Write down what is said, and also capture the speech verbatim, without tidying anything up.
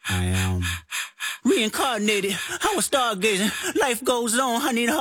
I am reincarnated. I was stargazing. Life goes on. I need